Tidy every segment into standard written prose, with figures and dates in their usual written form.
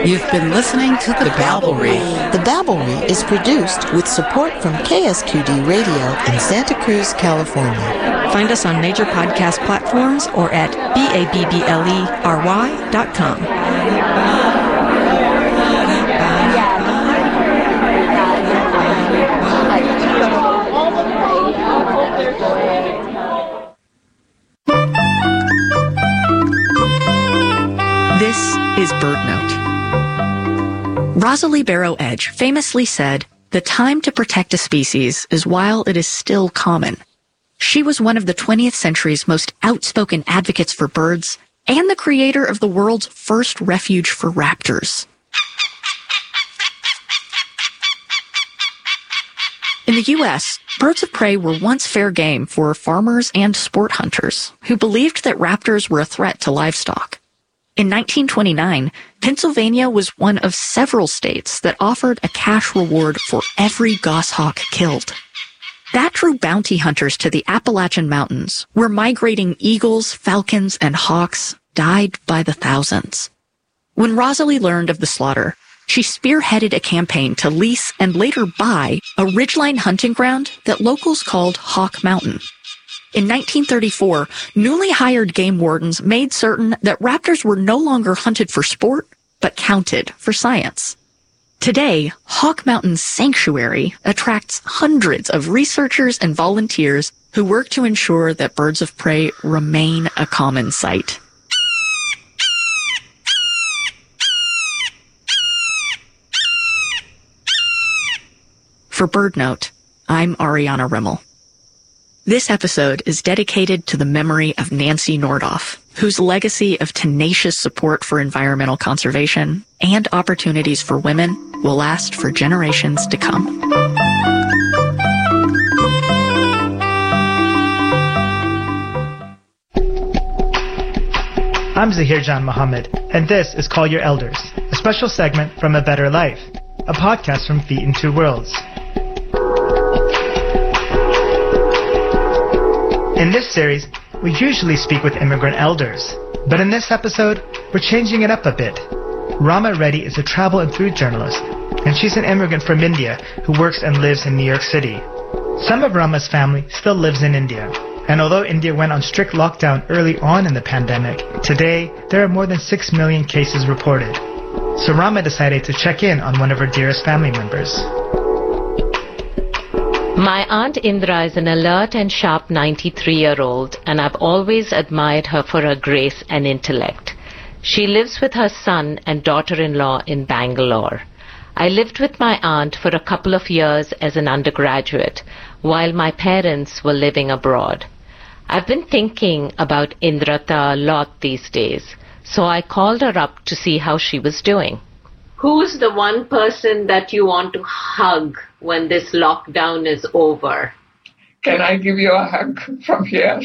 You've been listening to The Babblery. The Babblery is produced with support from KSQD Radio in Santa Cruz, California. Find us on major podcast platforms or at babblery.com. This is BirdNote. Rosalie Barrow Edge famously said, "The time to protect a species is while it is still common." She was one of the 20th century's most outspoken advocates for birds and the creator of the world's first refuge for raptors. In the U.S., birds of prey were once fair game for farmers and sport hunters who believed that raptors were a threat to livestock. In 1929, Pennsylvania was one of several states that offered a cash reward for every goshawk killed. That drew bounty hunters to the Appalachian Mountains, where migrating eagles, falcons, and hawks died by the thousands. When Rosalie learned of the slaughter, she spearheaded a campaign to lease and later buy a ridgeline hunting ground that locals called Hawk Mountain. In 1934, newly hired game wardens made certain that raptors were no longer hunted for sport, but counted for science. Today, Hawk Mountain's sanctuary attracts hundreds of researchers and volunteers who work to ensure that birds of prey remain a common sight. For BirdNote, I'm Ariana Rimmel. This episode is dedicated to the memory of Nancy Nordoff, whose legacy of tenacious support for environmental conservation and opportunities for women will last for generations to come. I'm Zahir Jan Mohammed, and this is Call Your Elders, a special segment from A Better Life, a podcast from Feet in Two Worlds. In this series, we usually speak with immigrant elders, but in this episode, we're changing it up a bit. Rama Reddy is a travel and food journalist, and she's an immigrant from India who works and lives in New York City. Some of Rama's family still lives in India, and although India went on strict lockdown early on in the pandemic, today there are more than 6 million cases reported. So Rama decided to check in on one of her dearest family members. My Aunt Indra is an alert and sharp 93-year-old, and I've always admired her for her grace and intellect. She lives with her son and daughter-in-law in Bangalore. I lived with my aunt for a couple of years as an undergraduate, while my parents were living abroad. I've been thinking about Indrata a lot these days, so I called her up to see how she was doing. Who's the one person that you want to hug when this lockdown is over? Can I give you a hug from here?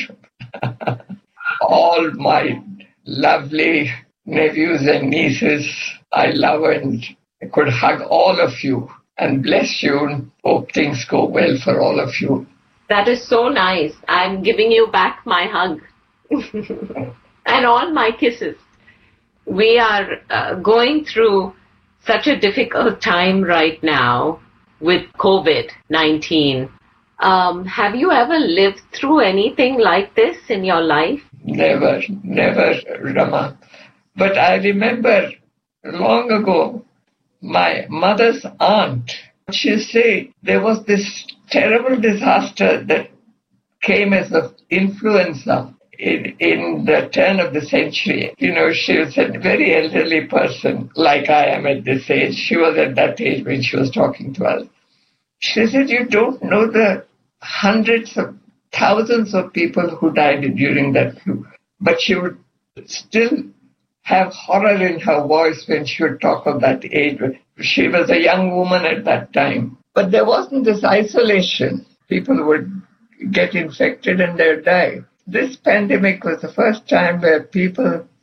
All my lovely nephews and nieces, I love, and I could hug all of you and bless you and hope things go well for all of you. That is so nice. I'm giving you back my hug and all my kisses. We are going through such a difficult time right now with COVID-19. Have you ever lived through anything like this in your life? Never, Rama. But I remember long ago, my mother's aunt, she said there was this terrible disaster that came as an influenza in the turn of the century. You know, she was a very elderly person, like I am at this age. She was at that age when she was talking to us. She said, you don't know the hundreds of thousands of people who died during that flu. But she would still have horror in her voice when she would talk of that age. She was a young woman at that time. But there wasn't this isolation. People would get infected and they'd die. This pandemic was the first time where people